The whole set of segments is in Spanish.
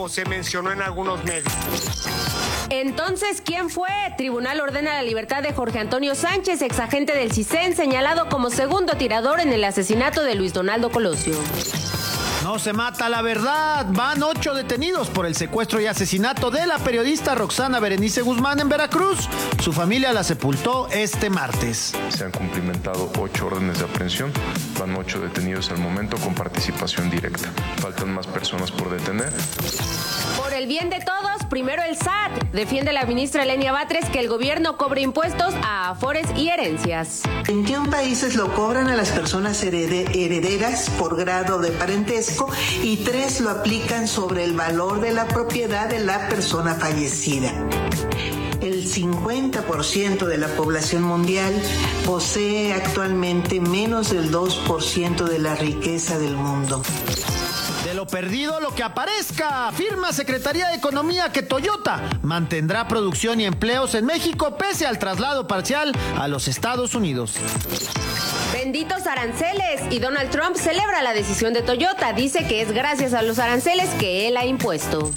se mencionó en algunos medios. Entonces, ¿quién fue? Tribunal ordena la libertad de Jorge Antonio Sánchez, exagente del CISEN, señalado como segundo tirador en el asesinato de Luis Donaldo Colosio. No se mata la verdad. Van 8 detenidos por el secuestro y asesinato de la periodista Roxana Berenice Guzmán en Veracruz. Su familia la sepultó este martes. Se han cumplimentado 8 órdenes de aprehensión. Van 8 detenidos al momento con participación directa. Faltan más personas por detener. Por el bien de todos, primero el SAT. Defiende la ministra Lenia Batres que el gobierno cobre impuestos a afores y herencias. 21 países lo cobran a las personas herederas por grado de parentesco y 3 lo aplican sobre el valor de la propiedad de la persona fallecida. El 50% de la población mundial posee actualmente menos del 2% de la riqueza del mundo. De lo perdido, lo que aparezca. Afirma Secretaría de Economía que Toyota mantendrá producción y empleos en México pese al traslado parcial a los Estados Unidos. Benditos aranceles. Y Donald Trump celebra la decisión de Toyota. Dice que es gracias a los aranceles que él ha impuesto.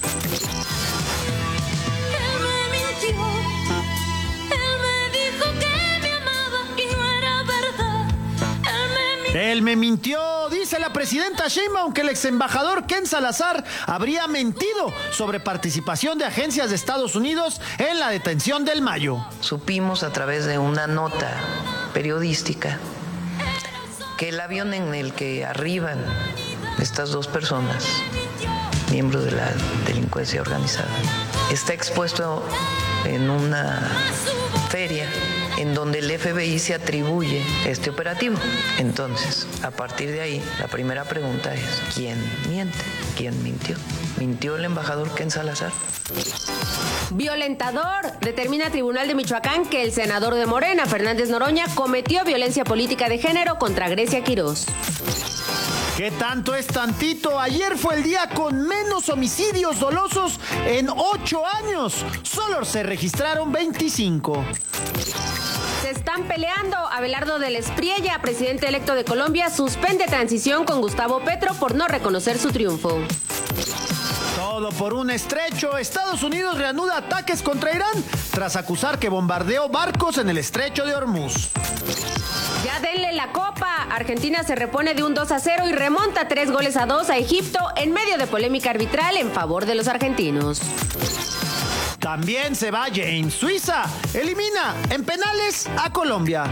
Él me mintió, dice la presidenta Sheinbaum que el ex embajador Ken Salazar habría mentido sobre participación de agencias de Estados Unidos en la detención del Mayo. Supimos a través de una nota periodística que el avión en el que arriban estas 2 personas, miembros de la delincuencia organizada, está expuesto en una feria en donde el FBI se atribuye este operativo. Entonces, a partir de ahí, la primera pregunta es, ¿quién miente? ¿Quién mintió? ¿Mintió el embajador Ken Salazar? Violentador. Determina Tribunal de Michoacán que el senador de Morena, Fernández Noroña, cometió violencia política de género contra Grecia Quirós. ¿Qué tanto es tantito? Ayer fue el día con menos homicidios dolosos en 8 años. Solo se registraron 25. Se están peleando. Abelardo del Espriella, presidente electo de Colombia, suspende transición con Gustavo Petro por no reconocer su triunfo. Todo por un estrecho. Estados Unidos reanuda ataques contra Irán tras acusar que bombardeó barcos en el estrecho de Hormuz. Ya denle la copa. Argentina se repone de un 2-0 y remonta 3-2 a Egipto en medio de polémica arbitral en favor de los argentinos. También se va James. Suiza elimina en penales a Colombia.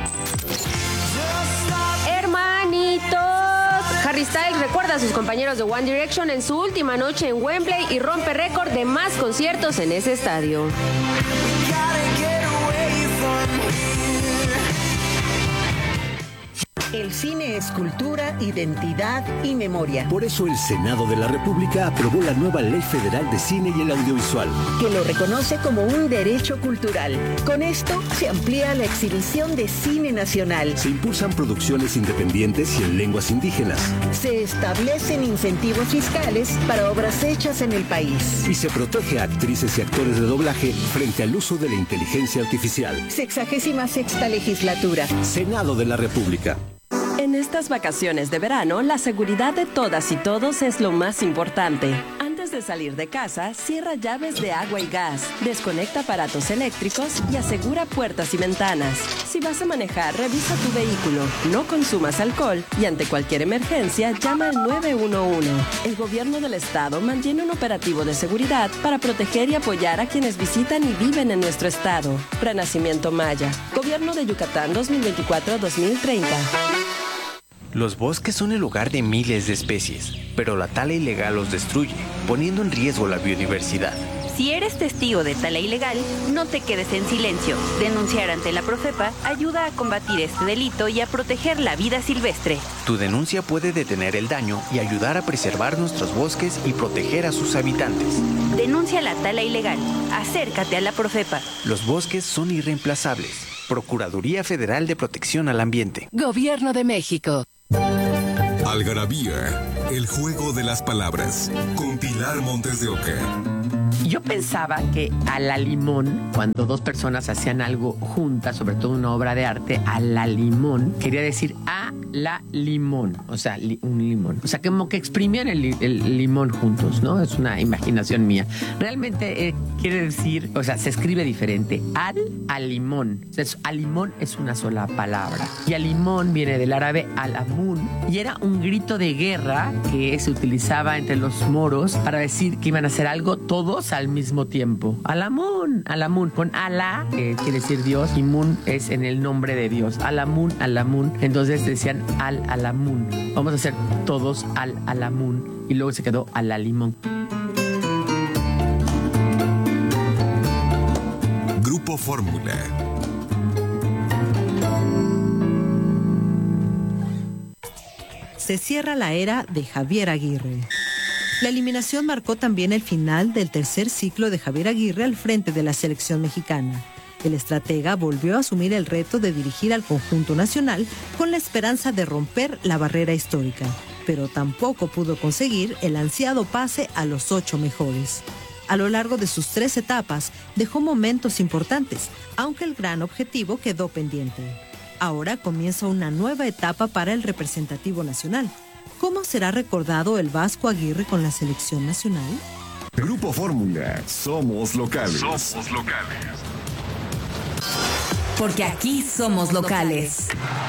Hermanitos. Harry Styles recuerda a sus compañeros de One Direction en su última noche en Wembley y rompe récord de más conciertos en ese estadio. El cine es cultura, identidad y memoria. Por eso el Senado de la República aprobó la nueva Ley Federal de Cine y el Audiovisual, que lo reconoce como un derecho cultural. Con esto se amplía la exhibición de cine nacional. Se impulsan producciones independientes y en lenguas indígenas. Se establecen incentivos fiscales para obras hechas en el país. Y se protege a actrices y actores de doblaje frente al uso de la inteligencia artificial. 66ª legislatura. Senado de la República. En estas vacaciones de verano, la seguridad de todas y todos es lo más importante. Antes de salir de casa, cierra llaves de agua y gas, desconecta aparatos eléctricos y asegura puertas y ventanas. Si vas a manejar, revisa tu vehículo, no consumas alcohol y ante cualquier emergencia, llama al 911. El gobierno del estado mantiene un operativo de seguridad para proteger y apoyar a quienes visitan y viven en nuestro estado. Renacimiento Maya, Gobierno de Yucatán 2024-2030. Los bosques son el hogar de miles de especies, pero la tala ilegal los destruye, poniendo en riesgo la biodiversidad. Si eres testigo de tala ilegal, no te quedes en silencio. Denunciar ante la Profepa ayuda a combatir este delito y a proteger la vida silvestre. Tu denuncia puede detener el daño y ayudar a preservar nuestros bosques y proteger a sus habitantes. Denuncia la tala ilegal. Acércate a la Profepa. Los bosques son irreemplazables. Procuraduría Federal de Protección al Ambiente. Gobierno de México. Algarabía, el juego de las palabras, con Pilar Montes de Oca. Yo pensaba que a la limón, cuando 2 personas hacían algo juntas, sobre todo una obra de arte, a la limón, quería decir a la limón, o sea, un limón. O sea, como que exprimían el limón juntos, ¿no? Es una imaginación mía. Realmente quiere decir, o sea, se escribe diferente. Al limón. O sea, al limón es una sola palabra. Y al limón viene del árabe al-amun. Y era un grito de guerra que se utilizaba entre los moros para decir que iban a hacer algo todos al mismo tiempo. Al-amun, al-amun. Con Alá, que quiere decir Dios, y Mun es en el nombre de Dios. Al-amun, al-amun. Entonces decían al-alamun. Vamos a hacer todos al-alamun. Y luego se quedó al-limón. Grupo Fórmula. Se cierra la era de Javier Aguirre. La eliminación marcó también el final del tercer ciclo de Javier Aguirre al frente de la selección mexicana. El estratega volvió a asumir el reto de dirigir al conjunto nacional con la esperanza de romper la barrera histórica, pero tampoco pudo conseguir el ansiado pase a los 8 mejores. A lo largo de sus 3 etapas dejó momentos importantes, aunque el gran objetivo quedó pendiente. Ahora comienza una nueva etapa para el representativo nacional. ¿Cómo será recordado el Vasco Aguirre con la selección nacional? Grupo Fórmula. Somos locales. Somos locales. Porque aquí somos locales.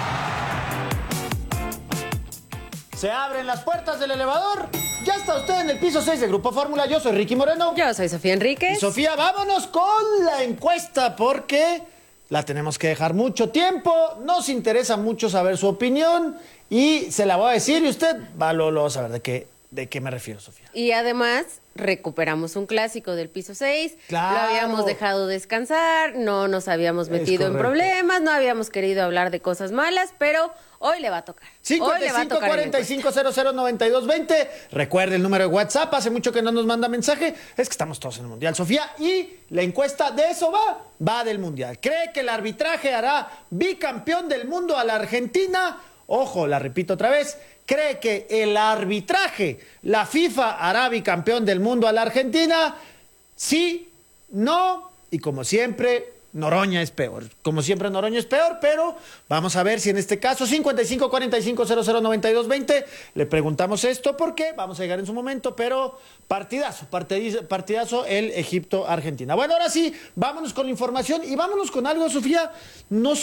Se abren las puertas del elevador. Ya está usted en el piso 6 de Grupo Fórmula. Yo soy Ricky Moreno. Yo soy Sofía Enríquez. Y Sofía, vámonos con la encuesta porque la tenemos que dejar mucho tiempo. Nos interesa mucho saber su opinión y se la voy a decir y usted va a saber de qué me refiero, Sofía. Y además recuperamos un clásico del piso 6. Claro. Lo habíamos dejado descansar, no nos habíamos metido en problemas, no habíamos querido hablar de cosas malas, pero hoy le va a tocar. 55 45 00 92 20. Recuerde el número de WhatsApp. Hace mucho que no nos manda mensaje. Es que estamos todos en el Mundial, Sofía. Y la encuesta de eso va del Mundial. ¿Cree que el arbitraje hará bicampeón del mundo a la Argentina? Ojo, la repito otra vez. ¿Cree que el arbitraje, la FIFA, hará bicampeón del mundo a la Argentina? Sí, no, y como siempre, Noroña es peor. Como siempre, Noroña es peor, pero vamos a ver si en este caso, 55 45 00 92 20, le preguntamos esto porque vamos a llegar en su momento, pero partidazo el Egipto-Argentina. Bueno, ahora sí, vámonos con la información y vámonos con algo, Sofía, no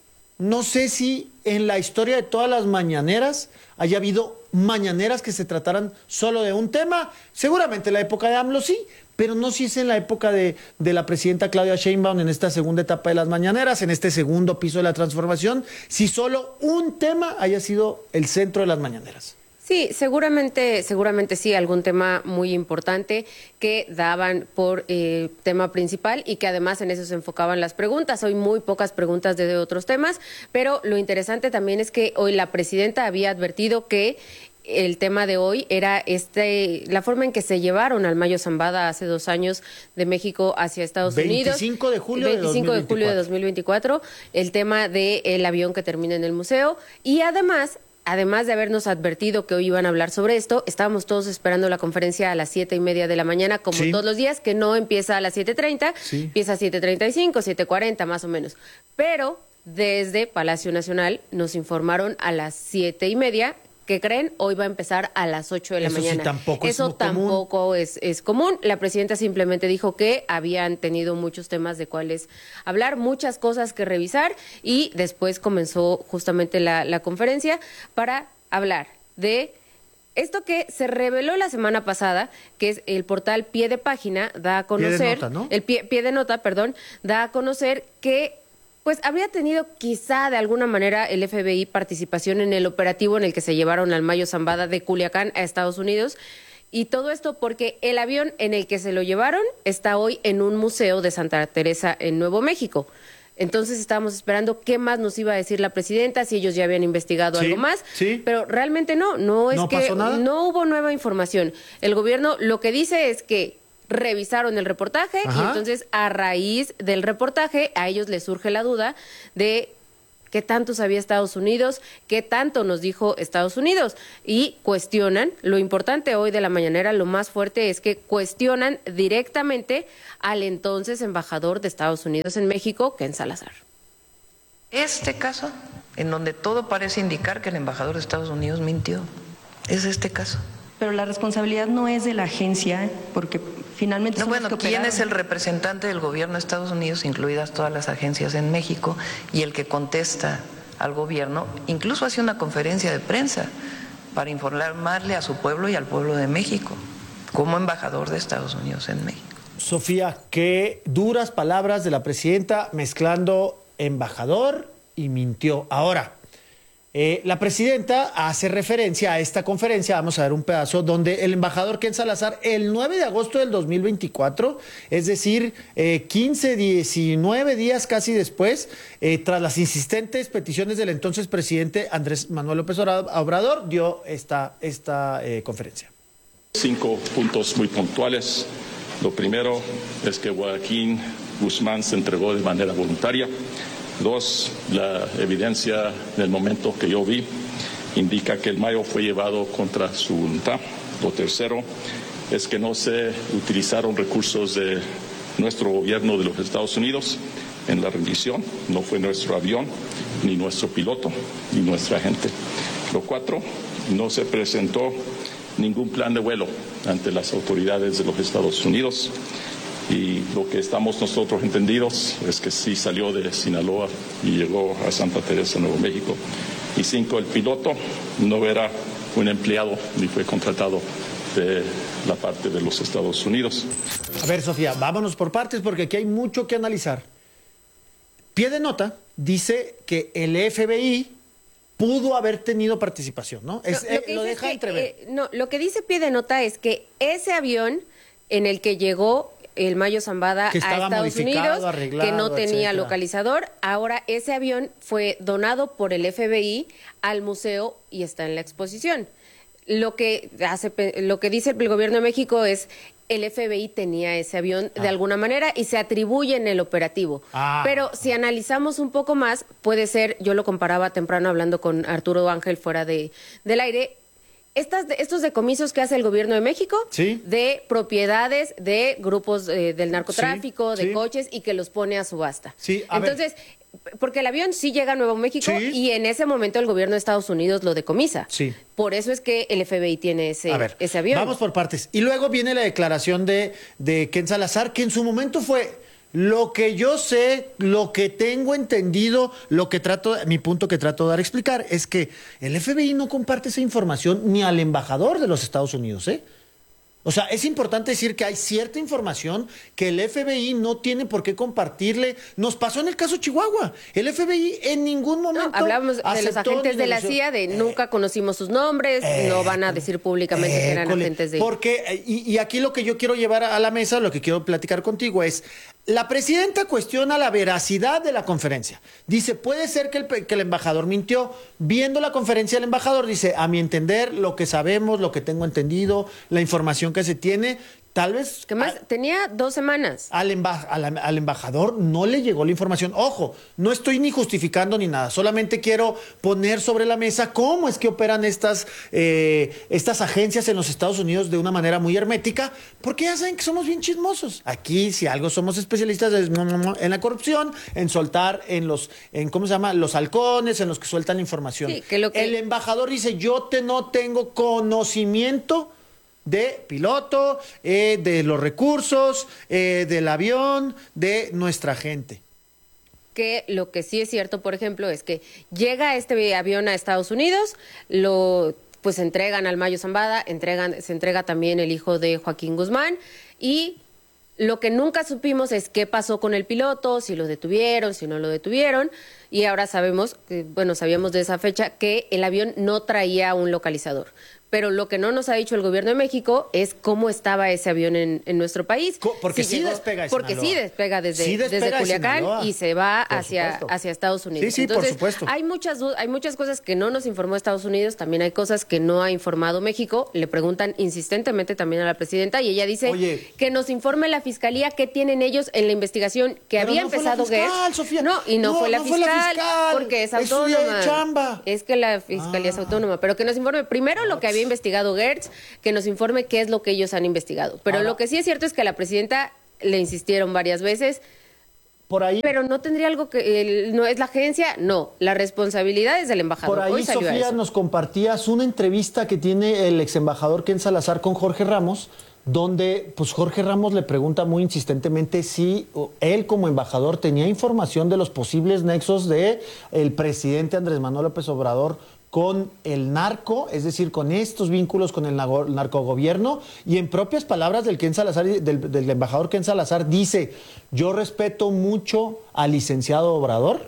sé si en la historia de todas las mañaneras haya habido mañaneras que se trataran solo de un tema. Seguramente en la época de AMLO sí, pero no si es en la época de la presidenta Claudia Sheinbaum en esta segunda etapa de las mañaneras, en este segundo piso de la transformación, si solo un tema haya sido el centro de las mañaneras. Sí, seguramente sí, algún tema muy importante que daban por tema principal y que además en eso se enfocaban las preguntas. Hoy muy pocas preguntas de otros temas, pero lo interesante también es que hoy la presidenta había advertido que el tema de hoy era la forma en que se llevaron al Mayo Zambada hace 2 años de México hacia Estados Unidos. 25 de julio de julio de 2024, el tema del avión que termina en el museo y además de habernos advertido que hoy iban a hablar sobre esto, estábamos todos esperando la conferencia a las 7:30 de la mañana, como todos los días, que no empieza a las 7:30, empieza a 7:35, 7:40 más o menos. Pero desde Palacio Nacional nos informaron a las 7:30. ¿Qué creen? Hoy va a empezar a las 8 de la mañana. Eso tampoco es común. La presidenta simplemente dijo que habían tenido muchos temas de cuáles hablar, muchas cosas que revisar y después comenzó justamente la conferencia para hablar de esto que se reveló la semana pasada, que es el portal Pie de Página, da a conocer, Pie de Nota, ¿no? El Pie de Nota, da a conocer que pues habría tenido quizá de alguna manera el FBI participación en el operativo en el que se llevaron al Mayo Zambada de Culiacán a Estados Unidos. Y todo esto porque el avión en el que se lo llevaron está hoy en un museo de Santa Teresa en Nuevo México. Entonces estábamos esperando qué más nos iba a decir la presidenta, si ellos ya habían investigado algo más. Sí. Pero realmente no pasó nada. No hubo nueva información. El gobierno lo que dice es que revisaron el reportaje y entonces a raíz del reportaje a ellos les surge la duda de qué tanto sabía Estados Unidos, qué tanto nos dijo Estados Unidos y cuestionan, lo importante hoy de la mañanera, lo más fuerte es que cuestionan directamente al entonces embajador de Estados Unidos en México, Ken Salazar. Este caso, en donde todo parece indicar que el embajador de Estados Unidos mintió, es este caso. Pero la responsabilidad no es de la agencia, porque finalmente... No, bueno, ¿quién es el representante del gobierno de Estados Unidos, incluidas todas las agencias en México, y el que contesta al gobierno? Incluso hace una conferencia de prensa para informarle a su pueblo y al pueblo de México, como embajador de Estados Unidos en México. Sofía, qué duras palabras de la presidenta mezclando embajador y mintió. Ahora, la presidenta hace referencia a esta conferencia, vamos a ver un pedazo, donde el embajador Ken Salazar, el 9 de agosto del 2024, es decir, 15, 19 días casi después, tras las insistentes peticiones del entonces presidente Andrés Manuel López Obrador, dio esta conferencia. 5 puntos muy puntuales. Lo primero es que Joaquín Guzmán se entregó de manera voluntaria. 2, la evidencia del momento que yo vi indica que el Mayo fue llevado contra su voluntad. Lo tercero es que no se utilizaron recursos de nuestro gobierno de los Estados Unidos en la rendición. No fue nuestro avión, ni nuestro piloto, ni nuestra gente. Lo 4, no se presentó ningún plan de vuelo ante las autoridades de los Estados Unidos. Y lo que estamos nosotros entendidos es que sí salió de Sinaloa y llegó a Santa Teresa, Nuevo México. Y 5, el piloto no era un empleado ni fue contratado de la parte de los Estados Unidos. A ver, Sofía, vámonos por partes porque aquí hay mucho que analizar. Pie de nota dice que el FBI pudo haber tenido participación, ¿no? Lo deja entrever. Lo que dice pie de nota es que ese avión en el que llegó el Mayo Zambada a Estados Unidos, que no tenía localizador, ahora ese avión fue donado por el FBI al museo y está en la exposición. Lo que dice el gobierno de México es el FBI tenía ese avión de alguna manera y se atribuye en el operativo. Pero si analizamos un poco más, puede ser, yo lo comparaba temprano hablando con Arturo Ángel fuera del aire, estos decomisos que hace el gobierno de México, ¿sí?, de propiedades de grupos del narcotráfico, sí, de coches, y que los pone a subasta. Sí, entonces, porque el avión sí llega a Nuevo México, sí, y en ese momento el gobierno de Estados Unidos lo decomisa. Sí. Por eso es que el FBI tiene ese avión. Vamos por partes. Y luego viene la declaración de Ken Salazar, que en su momento fue... Lo que yo sé, lo que tengo entendido, mi punto que trato de dar a explicar es que el FBI no comparte esa información ni al embajador de los Estados Unidos, ¿eh? O sea, es importante decir que hay cierta información que el FBI no tiene por qué compartirle. Nos pasó en el caso Chihuahua. El FBI en ningún momento hablábamos de los agentes de la CIA, de nunca conocimos sus nombres, no van a decir públicamente que eran agentes de... Porque, y aquí lo que yo quiero llevar a la mesa, lo que quiero platicar contigo es... La presidenta cuestiona la veracidad de la conferencia. Dice, puede ser que el embajador mintió. Viendo la conferencia del embajador, dice, a mi entender, lo que sabemos, lo que tengo entendido, la información que se tiene, tal vez... ¿Qué más? Tenía 2 semanas. Al embajador no le llegó la información. Ojo, no estoy ni justificando ni nada. Solamente quiero poner sobre la mesa cómo es que operan estas agencias en los Estados Unidos de una manera muy hermética, porque ya saben que somos bien chismosos. Aquí, si algo somos especialistas es en la corrupción, en soltar ¿cómo se llama? Los halcones, en los que sueltan la información. Sí, el embajador dice, yo no tengo conocimiento de piloto, de los recursos, del avión, de nuestra gente. Que lo que sí es cierto, por ejemplo, es que llega este avión a Estados Unidos, pues entregan al Mayo Zambada, se entrega también el hijo de Joaquín Guzmán, y lo que nunca supimos es qué pasó con el piloto, si lo detuvieron, si no lo detuvieron, y ahora sabíamos de esa fecha que el avión no traía un localizador. Pero lo que no nos ha dicho el gobierno de México es cómo estaba ese avión en nuestro país. Porque sí despega de Sinaloa. Porque sí despega desde Culiacán y se va hacia Estados Unidos. Sí, entonces, por supuesto. Hay muchas cosas que no nos informó Estados Unidos, también hay cosas que no ha informado México. Le preguntan insistentemente también a la presidenta y ella dice que nos informe la fiscalía qué tienen ellos en la investigación que había empezado Gertz. Sofía. No fue la fiscal, porque es autónoma. Chamba. Es que la fiscalía es autónoma, pero que nos informe primero lo que había investigado Gertz, que nos informe qué es lo que ellos han investigado. Pero lo que sí es cierto es que a la presidenta le insistieron varias veces, Por ahí. Pero no tendría algo que no es la agencia, no, la responsabilidad es del embajador. Por ahí, Hoy salió Sofía, eso. nos compartías una entrevista que tiene el ex embajador Ken Salazar con Jorge Ramos, donde pues Jorge Ramos le pregunta muy insistentemente si él como embajador tenía información de los posibles nexos de el presidente Andrés Manuel López Obrador con el narco, es decir, con estos vínculos con el narcogobierno, y en propias palabras del Ken Salazar, del embajador Ken Salazar, dice: yo respeto mucho al licenciado Obrador.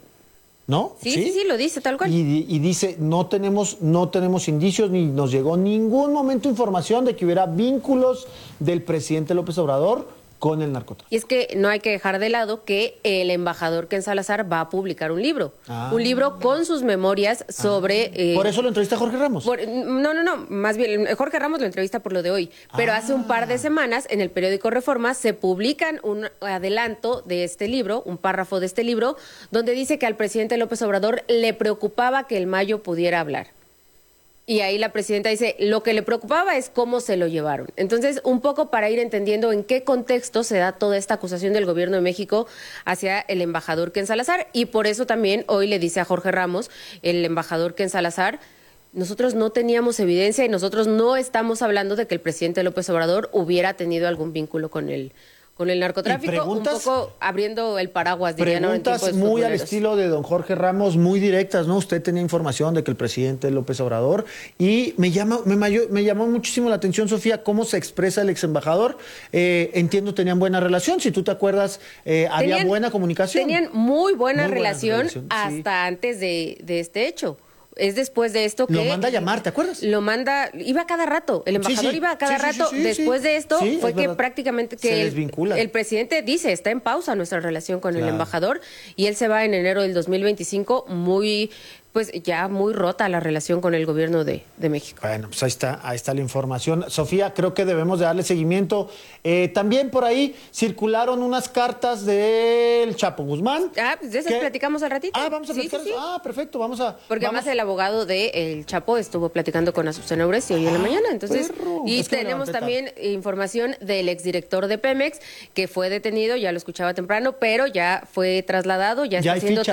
¿No? Sí, lo dice tal cual. Y dice, no tenemos indicios ni nos llegó ningún momento información de que hubiera vínculos del presidente López Obrador con el narcotráfico. Y es que no hay que dejar de lado que el embajador Ken Salazar va a publicar un libro. Un libro con sus memorias sobre... ¿Por eso lo entrevista Jorge Ramos? No. Más bien, Jorge Ramos lo entrevista por lo de hoy. Pero hace un par de semanas, en el periódico Reforma, se publican un adelanto de este libro, un párrafo de este libro, donde dice que al presidente López Obrador le preocupaba que el Mayo pudiera hablar. Y ahí la presidenta dice, lo que le preocupaba es cómo se lo llevaron. Entonces, un poco para ir entendiendo en qué contexto se da toda esta acusación del gobierno de México hacia el embajador Ken Salazar. Y por eso también hoy le dice a Jorge Ramos, el embajador Ken Salazar, nosotros no teníamos evidencia y nosotros no estamos hablando de que el presidente López Obrador hubiera tenido algún vínculo con el narcotráfico, un poco abriendo el paraguas, dirían ahora en tiempos Preguntas muy al futboleros. estilo de don Jorge Ramos, muy directas, ¿no? Usted tenía información de que el presidente López Obrador, y me llamó muchísimo la atención, Sofía, cómo se expresa el ex embajador. Entiendo, tenían buena relación, si tú te acuerdas, había buena comunicación. Tenían muy buena relación hasta antes de este hecho. Es después de esto que... Lo manda a llamar, ¿te acuerdas? Lo manda... Iba a cada rato. El embajador iba a cada rato. Después de esto fue que prácticamente que el presidente dice, está en pausa nuestra relación con el embajador, y él se va en enero del 2025 muy... pues ya muy rota la relación con el gobierno de México. Bueno, pues ahí está la información. Sofía, creo que debemos de darle seguimiento. También por ahí circularon unas cartas del Chapo Guzmán. Pues de esas platicamos al ratito. Vamos a platicar. Sí. Perfecto, Porque además el abogado del Chapo estuvo platicando con Azucena Uresti hoy en la mañana. Entonces, y tenemos también información del exdirector de Pemex, que fue detenido, ya lo escuchaba temprano, pero ya fue trasladado, ya está siendo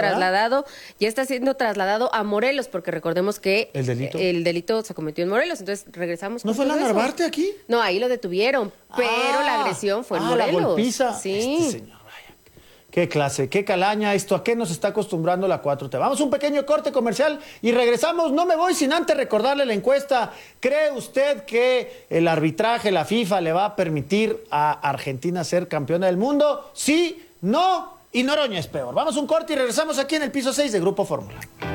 trasladado a Morelos, porque recordemos que el delito se cometió en Morelos. Entonces regresamos. ¿No fue la Narvarte aquí? No, ahí lo detuvieron, pero la agresión fue en Morelos. La golpiza. Sí. Este señor, vaya. Qué clase, qué calaña esto, ¿a qué nos está acostumbrando la 4T? Vamos a un pequeño corte comercial y regresamos. No me voy sin antes recordarle la encuesta. ¿Cree usted que el arbitraje, la FIFA, le va a permitir a Argentina ser campeona del mundo? Sí, no, y Noroña es peor. Vamos a un corte y regresamos aquí en el piso 6 de Grupo Fórmula.